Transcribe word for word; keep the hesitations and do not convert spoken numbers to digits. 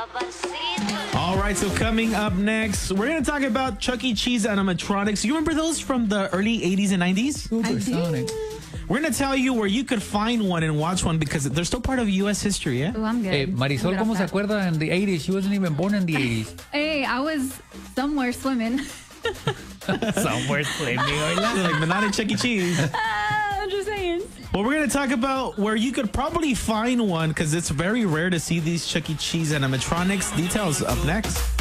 All right, so coming up next, we're going to talk about Chuck E. Cheese animatronics. You remember those from the early eighties and nineties? Supersonic. We're going to tell you where you could find one and watch one because they're still part of U S history, yeah? Oh, I'm good. Hey, Marisol, ¿cómo se acuerda in the eighties? She wasn't even born in the eighties. Hey, I was somewhere swimming. Somewhere swimming. Like, but not in Chuck E. Cheese. I'm just saying. Well, we're going to talk about where you could probably find one because it's very rare to see these Chuck E. Cheese animatronics. Details up next.